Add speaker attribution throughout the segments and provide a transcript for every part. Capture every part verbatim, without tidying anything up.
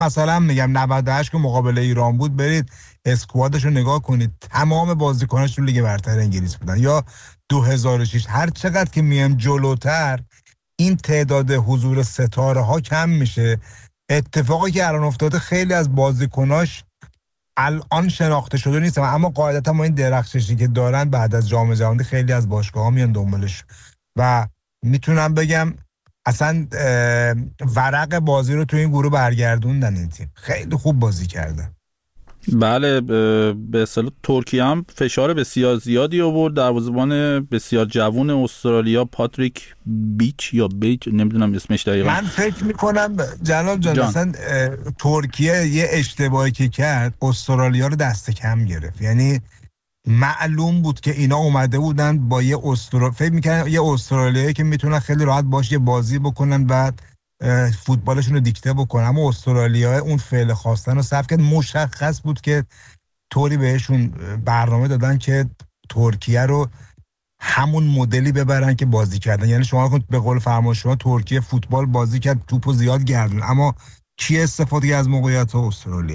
Speaker 1: مثلا میگم نود و هشت که مقابل ایران بود، برید اسکوادش رو نگاه کنید، تمام بازیکناش تو لیگ برتر انگلیس بودن. یا دو هزار و شش، هر چقدر که میام جلوتر این تعداد حضور ستاره ها کم میشه. اتفاقی که الان افتاده خیلی از بازیکناش الان شناخته شده نیستن، اما قاعدتا ما این درخششی که دارن بعد از جام جهانی خیلی از باشگاه‌ها میان دنبالش و میتونم بگم اصلا ورق بازی رو تو این گروه برگردوندن. این تیم خیلی خوب بازی کردن.
Speaker 2: بله، به اصطلاح ترکیه هم فشار بسیار زیادی آورد. دروازه‌بان بسیار جوان استرالیا پاتریک بیچ یا بیچ، نمیدونم اسمش دقیقاً.
Speaker 1: من فکر میکنم جناب جان, جان. مثلا ترکیه یه اشتباهی که کرد استرالیا رو دست کم گرفت. یعنی معلوم بود که اینا اومده بودن با یه استرالیا، فکر میکنن یه استرالیایی که میتونن خیلی راحت باشه بازی بکنن بعد فوتبالشون رو دیکته بکنن، اما استرالیا اون فعل خواستن رو صرف کرد. مشخص بود که طوری بهشون برنامه دادن که ترکیه رو همون مدلی ببرن که بازی کردن. یعنی شما به قول فرمان شما ترکیه فوتبال بازی کرد، توپو زیاد گردون، اما کی استفاده از موقعیت استرالیا؟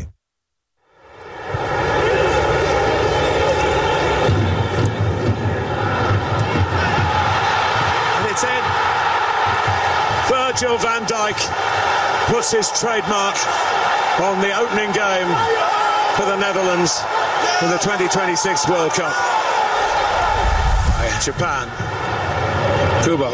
Speaker 3: Virgil van Dijk puts his trademark on the opening game for the Netherlands for the twenty twenty-six World Cup. Japan. Kubo.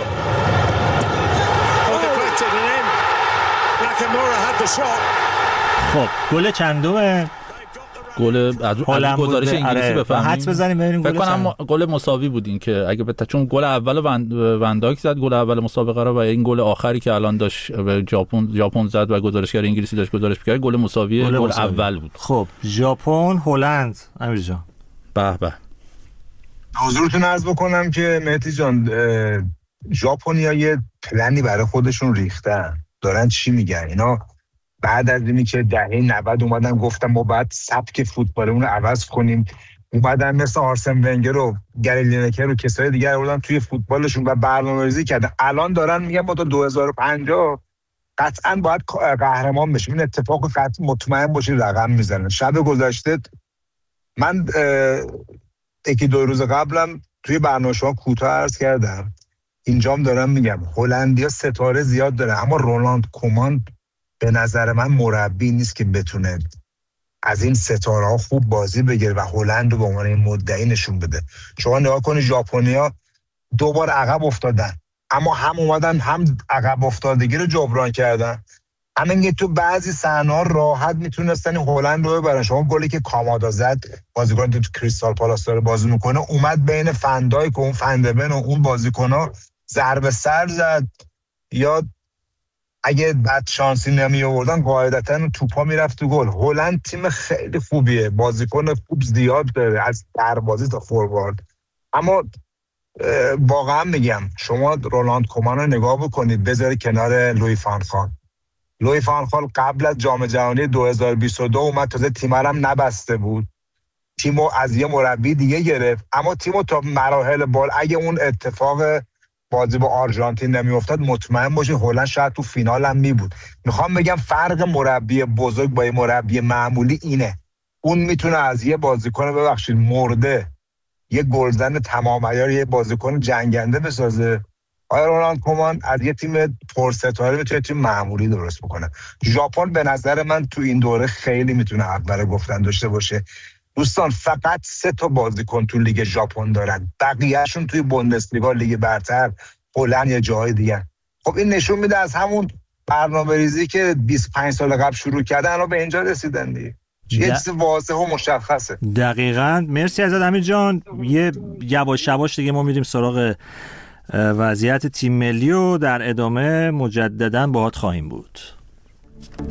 Speaker 3: Oh, deflected and in. Nakamura had the shot.
Speaker 4: خب گل چندمه؟
Speaker 2: گل از گزارش انگلیسی بفهمیم.
Speaker 4: حدس بزنیم ببینیم
Speaker 2: گل چند. گل مساوی بود این که اگه بتا... چون گل اول ونداک زد، گل اول مسابقه رو، و این گل آخری که الان داشت به ژاپن ژاپن زد و گزارشگر انگلیسی داشت گزارش می‌کرد، گل مساوی گل, گل اول بود.
Speaker 4: خب ژاپن هلند امیر جان.
Speaker 2: به به.
Speaker 1: حضورتون عرض بکنم که مهدی جان ژاپنیا یه پلنی برای خودشون ریختن، دارن چی میگن اینا. بعد از اینی که دهه نود اومدن گفتن ما باید سبک فوتبالمون رو عوض کنیم، اومدن مثل آرسن ونگر و گری لینکر و کسای دیگر آوردن توی فوتبالشون و برنامه‌ریزی کردن. الان دارن میگن ما تا دو هزار و پنجاه قطعاً باید قهرمان بشیم. این اتفاق قطعاً مطمئن باشید رقم میزنن. شب گذشته من یکی دو روز قبلم توی برنامه شما کوتاه عرض کردم، اینجام دارم میگم هلندیا ستاره زیاد داره، اما رونالد کومان به نظر من مربی نیست که بتونه از این ستاره ها خوب بازی بگیره و هلند رو به عنوان مدعی نشون بده. شما نگاه کنید ژاپنیا دو بار عقب افتادن، اما هم اومدن هم عقب افتادگی رو جبران کردن. همین که تو بعضی صحنه‌ها راحت میتونستن هلند رو ببرن. شما گلی که کامادا زد، بازیکن تو کریستال پالاس داره بازی میکنه، اومد بین فندایک و اون فندبن و اون بازیکن‌ها ضربه سر زد، یا اگه بد شانسی نمی آوردن قاعدتاً توپا میرفت تو گل. هلند تیم خیلی خوبیه، بازیکن خوب زیاد داره از دروازه تا فوروارد، اما واقعا میگم شما رونالد کومان رو نگاه بکنید، بذارید کنار لوی فان خال. لوی فان خال قبل از جام جهانی دو هزار و بیست و دو اومد، تازه تیم هم نبسته بود، تیمو از یه مربی دیگه گرفت، اما تیمو تا مراحل بال اگه اون اتفاق بازی با آرژانتین نمیافتاد مطمئن باشید هلند شاید تو فینال هم می بود. میخوام بگم فرق مربی بزرگ با یه مربی معمولی اینه، اون میتونه از یه بازیکن ببخشید مرده یه گلزن تمام عیار، یه بازیکن جنگنده بسازه. آیا رونالد کومان از یه تیم پرستاره میتونه تیم معمولی درست بکنه؟ ژاپن به نظر من تو این دوره خیلی میتونه اول گفتن داشته باشه. دوستان فقط سه تا بازیکن تو لیگ ژاپن دارن، بقیه‌شون توی بوندسلیگا، لیگ برتر، هلند یا جای دیگه. خب این نشون میده از همون برنامه‌ریزی که بیست و پنج سال قبل شروع کردن الان به اینجا رسیدن دیگه. یه چیز واضحه و مشخصه.
Speaker 4: دقیقاً. مرسی ازت امیر جان. یه یواش یواش دیگه ما میریم سراغ وضعیت تیم ملی و در ادامه مجدداً باهات خواهیم بود.